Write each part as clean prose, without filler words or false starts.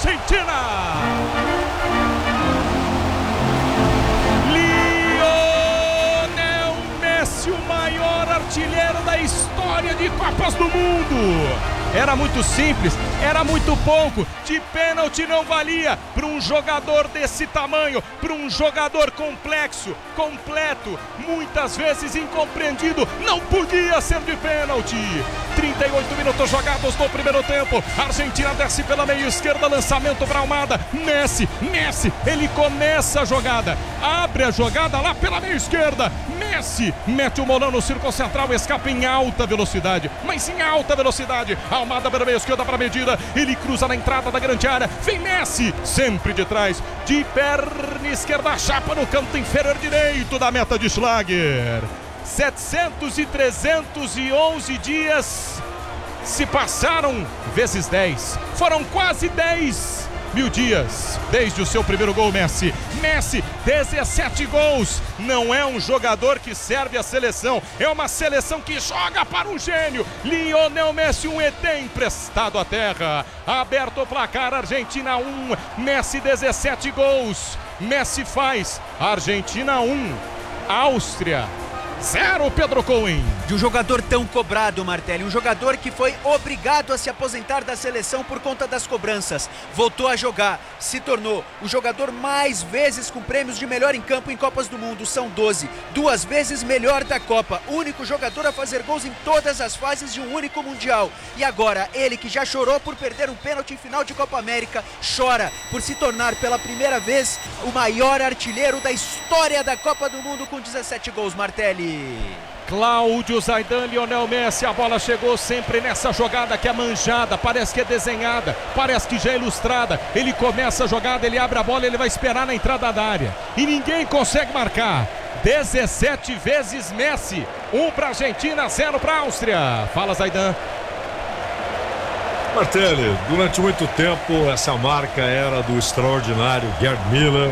Argentina. Lionel Messi, o maior artilheiro da história de Copas do Mundo. Era muito simples, era muito pouco, de pênalti não valia para um jogador desse tamanho, para um jogador complexo, completo, muitas vezes incompreendido, não podia ser de pênalti. 38 minutos jogados no primeiro tempo, a Argentina desce pela meia esquerda, lançamento para Almada, Messi, ele começa a jogada, abre a jogada lá pela meia esquerda, Messi mete o Molano no círculo central, escapa em alta velocidade, mas em alta velocidade, Almada pela meia esquerda para a medida, ele cruza na entrada da grande área, vem Messi, sempre de trás, de perna esquerda, chapa no canto inferior direito da meta de Schlager. 700 e 311 dias se passaram vezes 10, foram quase 10 mil dias desde o seu primeiro gol. Messi, 17 gols, não é um jogador que serve a seleção, é uma seleção que joga para um gênio. Lionel Messi, um ET emprestado à terra. Aberto o placar, Argentina 1, Messi 17 gols, Messi faz, Argentina 1, Áustria 0, Pedro Cohen. De um jogador tão cobrado, Martelli, um jogador que foi obrigado a se aposentar da seleção por conta das cobranças, voltou a jogar, se tornou o jogador mais vezes com prêmios de melhor em campo em Copas do Mundo, são 12, 2 vezes melhor da Copa, único jogador a fazer gols em todas as fases de um único Mundial. E agora, ele que já chorou por perder um pênalti em final de Copa América, chora por se tornar pela primeira vez o maior artilheiro da história da Copa do Mundo com 17 gols, Martelli. Cláudio Zaidan, Lionel Messi, a bola chegou sempre nessa jogada que é manjada, parece que é desenhada, parece que já é ilustrada. Ele começa a jogada, ele abre a bola, ele vai esperar na entrada da área e ninguém consegue marcar. 17 vezes Messi, 1 para a Argentina, 0 para a Áustria. Fala, Zaidan. Martelli, durante muito tempo essa marca era do extraordinário Gerd Müller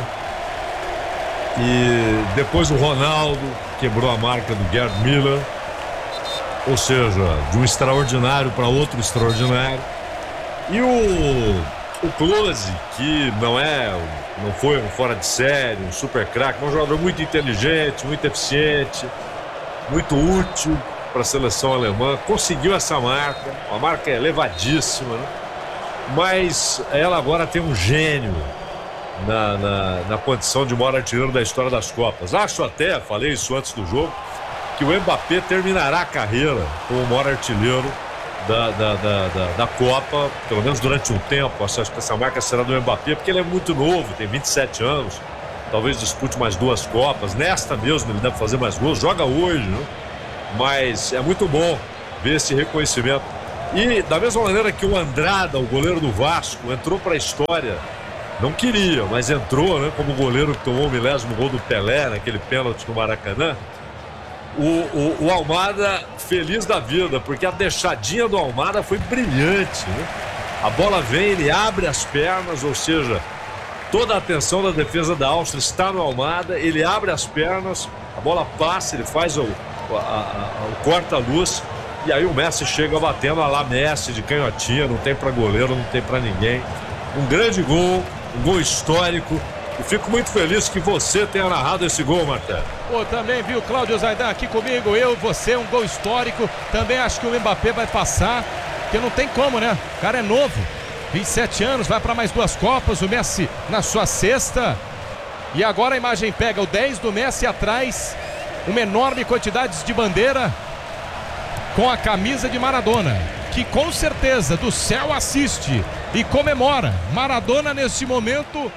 e depois o Ronaldo quebrou a marca do Gerd Müller, ou seja, de um extraordinário para outro extraordinário. E o Klose, que não foi um fora de série, um super craque, um jogador muito inteligente, muito eficiente, muito útil para a seleção alemã, conseguiu essa marca, uma marca elevadíssima, né? Mas ela agora tem um gênio na condição de maior artilheiro da história das Copas. Acho até, falei isso antes do jogo, que o Mbappé terminará a carreira como o maior artilheiro da Copa, pelo menos durante um tempo. Acho que essa marca será do Mbappé, porque ele é muito novo, tem 27 anos, talvez dispute mais 2 Copas, nesta mesmo ele deve fazer mais gols, joga hoje, né? Mas é muito bom ver esse reconhecimento. E da mesma maneira que o Andrada, o goleiro do Vasco, entrou para a história, não queria, mas entrou, né, como goleiro que tomou o milésimo gol do Pelé, naquele pênalti no Maracanã. O Almada feliz da vida, porque a deixadinha do Almada foi brilhante, né? A bola vem, ele abre as pernas, ou seja, toda a atenção da defesa da Áustria está no Almada, ele abre as pernas, a bola passa, ele faz o corta-luz, e aí o Messi chega batendo a lá Messi de canhotinha, não tem para goleiro, não tem para ninguém. Um grande gol, um gol histórico. E fico muito feliz que você tenha narrado esse gol, Martelli. Pô, também viu o Cláudio Zaidan aqui comigo, eu e você, um gol histórico. Também acho que o Mbappé vai passar, porque não tem como, né? O cara é novo, 27 anos, vai para mais 2 Copas, o Messi na sua 6ª. E agora a imagem pega o 10 do Messi atrás, uma enorme quantidade de bandeira com a camisa de Maradona, que com certeza do céu assiste e comemora. Maradona neste momento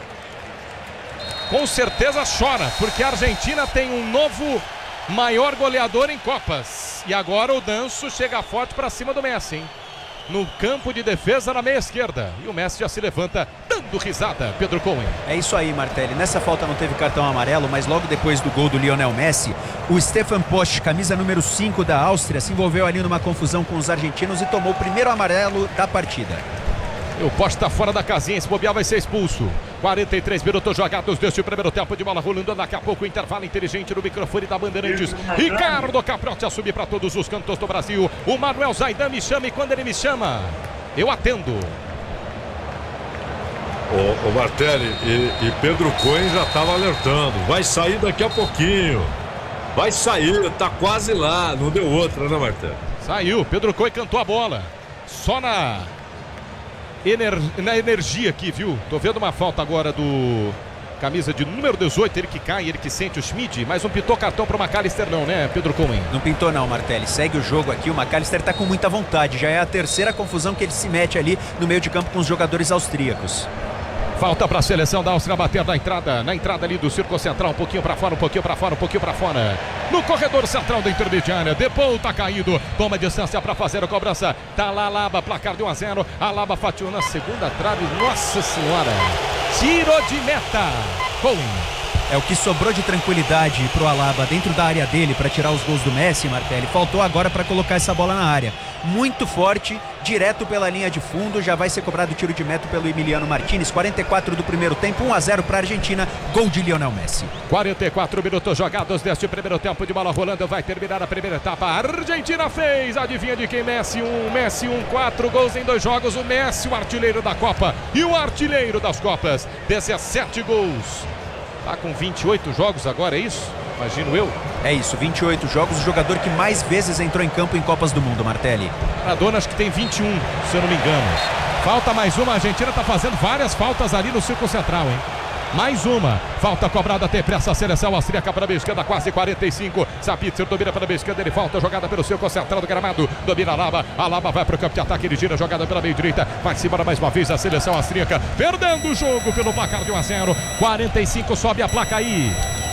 com certeza chora, porque a Argentina tem um novo maior goleador em Copas. E agora o Danço chega forte para cima do Messi, hein? No campo de defesa na meia esquerda. E o Messi já se levanta dando risada, Pedro Cohen. É isso aí, Martelli. Nessa falta não teve cartão amarelo, mas logo depois do gol do Lionel Messi, o Stefan Posch, camisa número 5 da Áustria, se envolveu ali numa confusão com os argentinos e tomou o primeiro amarelo da partida. O Posch está fora da casinha, se bobear vai ser expulso. 43 minutos jogados deste primeiro tempo, de bola rolando. Daqui a pouco o intervalo inteligente no microfone da Bandeirantes. Ricardo Caprotti a subir para todos os cantos do Brasil. O Manuel Zaidan me chama e quando ele me chama, eu atendo. O Martelli e Pedro Cohen já estava alertando. Vai sair daqui a pouquinho. Vai sair, tá quase lá. Não deu outra, né, Martelli? Saiu, Pedro Cohen cantou a bola. Só na energia aqui, viu? Tô vendo uma falta agora do camisa de número 18, ele que cai, ele que sente o Schmid, mas não pintou cartão pro McAllister não, né, Pedro Cohen? Não pintou não, Martelli. Segue o jogo aqui, o McAllister tá com muita vontade. Já é a terceira confusão que ele se mete ali no meio de campo com os jogadores austríacos. Falta para a seleção da Áustria bater na entrada ali do círculo central, um pouquinho para fora, um pouquinho para fora, um pouquinho para fora. No corredor central da intermediária, Depou tá caído, toma distância para fazer a cobrança. Tá lá Alaba, placar de 1-0. Alaba fatiou na segunda trave, nossa senhora. Tiro de meta. Cohen. É o que sobrou de tranquilidade pro Alaba dentro da área dele para tirar os gols do Messi, Martelli. Faltou agora para colocar essa bola na área. Muito forte, direto pela linha de fundo. Já vai ser cobrado o tiro de meta pelo Emiliano Martinez. 44 do primeiro tempo, 1-0 para a Argentina. Gol de Lionel Messi. 44 minutos jogados deste primeiro tempo de bola rolando. Vai terminar a primeira etapa. A Argentina fez. Adivinha de quem? Messi 4 gols em 2 jogos. O Messi, o artilheiro da Copa e o artilheiro das Copas. 17 gols. Tá com 28 jogos agora, é isso? Imagino eu. É isso, 28 jogos, o jogador que mais vezes entrou em campo em Copas do Mundo, Martelli. Maradona acho que tem 21, se eu não me engano. Falta mais uma, a Argentina tá fazendo várias faltas ali no círculo central, hein? Mais uma, falta cobrada até para essa seleção austríaca para a meia esquerda, quase 45. Sabitzer domina para a meia esquerda, ele falta jogada pelo círculo central do gramado, domina Alaba. Alaba vai para o campo de ataque, ele gira jogada pela meia direita, vai-se embora mais uma vez a seleção austríaca, perdendo o jogo pelo placar de 1-0. 45, sobe a placa aí.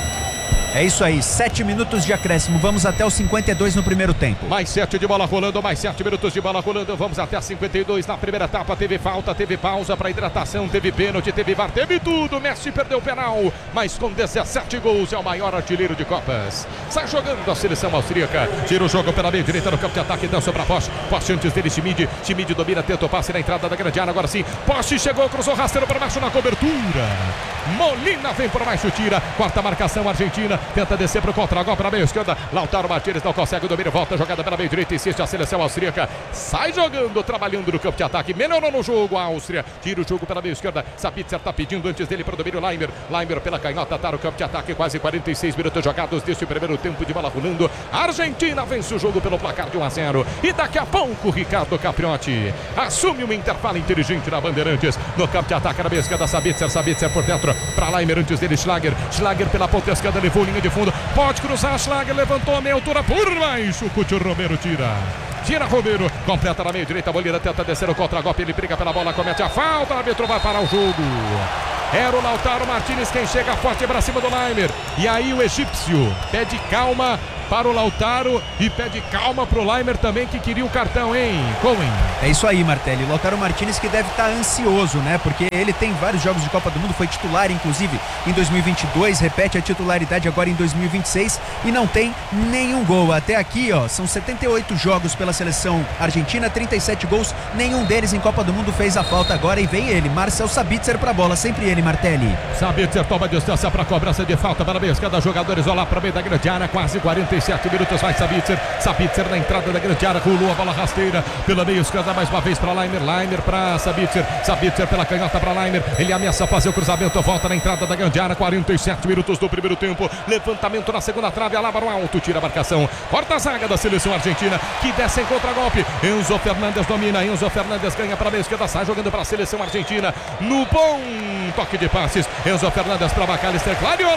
É isso aí, 7 minutos de acréscimo, vamos até os 52 no primeiro tempo. Mais 7 de bola rolando, mais 7 minutos de bola rolando, vamos até 52 na primeira etapa. Teve falta, teve pausa para hidratação, teve pênalti, teve VAR, teve tudo. Messi perdeu o penal, mas com 17 gols é o maior artilheiro de Copas. Sai jogando a seleção austríaca, tira o jogo pela meia direita no campo de ataque, dança para Posch. Posch antes dele, Schmid domina, tenta o passe na entrada da grande área, agora sim. Posch chegou, cruzou rasteiro para baixo na cobertura. Molina vem por baixo, tira, quarta marcação argentina. Tenta descer para o contra-gol para a meia esquerda. Lautaro Martínez não consegue o domínio. Volta a jogada pela meia direita. Insiste a seleção austríaca. Sai jogando, trabalhando no campo de ataque. Melhorou no jogo a Áustria. Tira o jogo pela meia esquerda. Sabitzer está pedindo antes dele para o domínio. Leimer pela canhota. Tá no campo de ataque. Quase 46 minutos jogados deste primeiro tempo de bola rolando. A Argentina vence o jogo pelo placar de 1-0. E daqui a pouco, Ricardo Capriotti assume uma intervalo inteligente na Bandeirantes. No campo de ataque na meia esquerda. Sabitzer por dentro para Leimer antes dele. Schlager pela ponta esquerda. Levou linha de fundo. Pode cruzar, Schlager levantou a meia altura por baixo. Coutinho Romero tira Romero, completa na meia direita. Bolívar tenta descer o contra-golpe. Ele briga pela bola, comete a falta. O árbitro vai parar o jogo. Era o Lautaro Martínez quem chega forte para cima do Leimer. E aí o egípcio pede calma para o Lautaro e pede calma para o Leimer também, que queria o cartão, hein, Cohen? É isso aí, Martelli. Lautaro Martínez que deve estar ansioso, né? Porque ele tem vários jogos de Copa do Mundo, foi titular inclusive em 2022, repete a titularidade agora em 2026 e não tem nenhum gol. Até aqui, ó, são 78 jogos pela seleção argentina, 37 gols, nenhum deles em Copa do Mundo fez a falta agora e vem ele, Marcel Sabitzer para a bola, sempre ele, Martelli. Sabitzer toma distância para a cobrança de falta para a meia esquerda, jogadores lá para o meio da grande área, quase 47 minutos, vai Sabitzer na entrada da grande área, rolou a bola rasteira pela meia esquerda, mais uma vez para Leimer para Sabitzer pela canhota para Leimer, ele ameaça fazer o cruzamento, volta na entrada da grande área, 47 minutos do primeiro tempo, levantamento na segunda trave, Alaba no alto, tira a marcação, corta a zaga da seleção argentina, que desce em contra-golpe, Enzo Fernandes domina, Enzo Fernandes ganha para a meia esquerda, sai jogando para a seleção argentina, no bom toque de passes, Enzo Fernandes para McAllister, clareou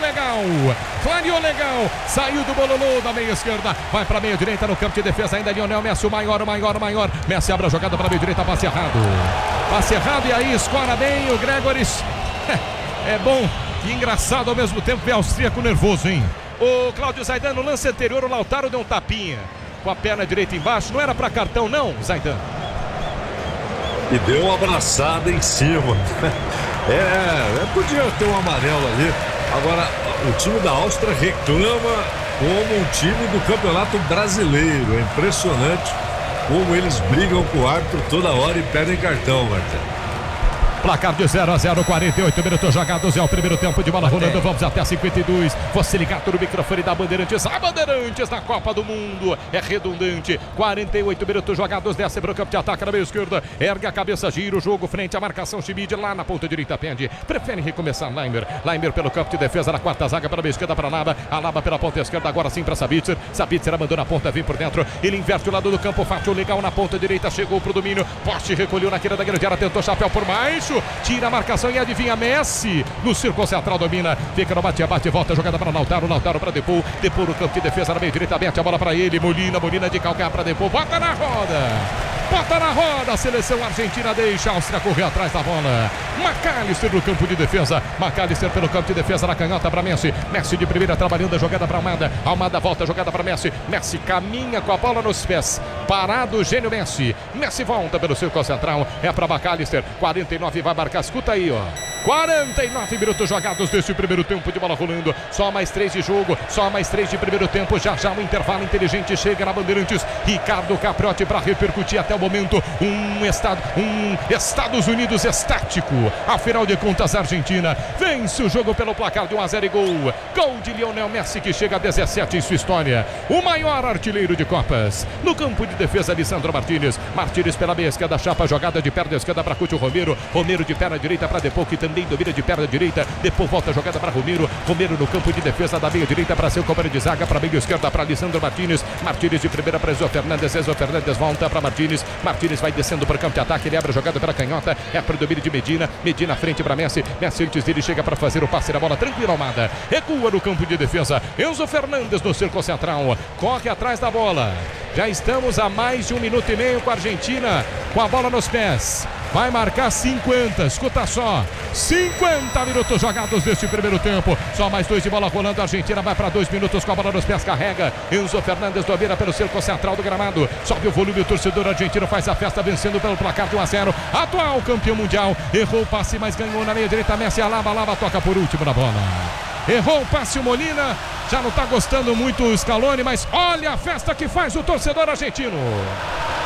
legal, saiu do bololô da meia esquerda, vai para a meia direita no campo de defesa, ainda Lionel Messi, o maior, Messi abre a jogada para a meia direita, passe errado e aí escora bem o Gregores. É bom e engraçado ao mesmo tempo ver austríaco nervoso, hein? O Cláudio Zaidan, no lance anterior o Lautaro deu um tapinha com a perna direita embaixo, não era para cartão não, Zaidan? E deu uma abraçada em cima. Podia ter um amarelo ali. Agora, o time da Áustria reclama como um time do Campeonato Brasileiro. É impressionante como eles brigam com o árbitro toda hora e pedem cartão, Marta. Placar de 0-0, 48 minutos jogados. É o primeiro tempo de bola rolando. Vamos até 52. Você ligado no microfone da Bandeirantes. A Bandeirantes na Copa do Mundo. É redundante. 48 minutos jogados. Desce para o campo de ataque na meia esquerda. Ergue a cabeça, gira o jogo frente à marcação. Schmid lá na ponta direita pende. Prefere recomeçar Leimer. Leimer pelo campo de defesa na quarta zaga para a meia esquerda para Alaba. Alaba pela ponta esquerda. Agora sim para Sabitzer. Sabitzer abandona a ponta, vem por dentro. Ele inverte o lado do campo. Fátio legal na ponta direita. Chegou pro domínio. Poste recolheu na queira da grande área. Tentou chapéu por baixo. Tira a marcação e adivinha Messi. No círculo central domina. Fica no bate-bate. Volta a jogada para Lautaro. Lautaro para Depou. Depou no campo de defesa na meia direita. Mete a bola para ele. Molina de calcanhar para Depou. Bota na roda. Bota na roda. A seleção argentina deixa a Áustria correr atrás da bola. McAllister no campo de defesa. McAllister pelo campo de defesa na canhota para Messi. Messi de primeira trabalhando a jogada para Almada. Almada volta a jogada para Messi. Messi caminha com a bola nos pés. Parado o gênio Messi. Messi volta pelo círculo central. É para McAllister. 49 vai marcar. Escuta aí, ó. 49 minutos jogados desse primeiro tempo de bola rolando. Só mais 3 de jogo. Só mais 3 de primeiro tempo. Já um intervalo inteligente chega na Bandeirantes. Ricardo Capriotti para repercutir até o momento um Estados Unidos estático. Afinal de contas, a Argentina vence o jogo pelo placar de 1-0 e gol. Gol de Lionel Messi, que chega a 17 em sua história. O maior artilheiro de Copas. No campo de defesa, Lisandro Martínez. Martínez pela meia esquerda, chapa jogada de perna esquerda para Couto Romero. Romero de perna direita para Depou, que também domina de perna direita. Depou volta a jogada para Romero. Romero no campo de defesa da meia direita para seu companheiro de zaga, para meia esquerda para Lisandro Martínez. Martínez de primeira para Enzo Fernandes. Enzo Fernandes volta para Martínez. Martínez vai descendo para o campo de ataque. Ele abre a jogada pela canhota. É para o domínio de Medina. Medina frente para Messi. Messi antes dele chega para fazer o passe da bola. Tranquilo, Almada. Recua no campo de defesa. Enzo Fernandes no círculo central. Corre atrás da bola. Já estamos a mais de 1 minuto e meio com a Argentina com a bola nos pés. Vai marcar 50, escuta só, 50 minutos jogados deste primeiro tempo. Só mais 2 de bola rolando. A Argentina vai para 2 minutos com a bola nos pés, carrega. Enzo Fernandes domina pelo círculo central do gramado. Sobe o volume, o torcedor argentino faz a festa, vencendo pelo placar de 1-0. Atual campeão mundial. Errou o passe, mas ganhou na meia direita. Messi, Alaba toca por último na bola. Errou o passe o Molina. Já não está gostando muito o Scaloni, mas olha a festa que faz o torcedor argentino.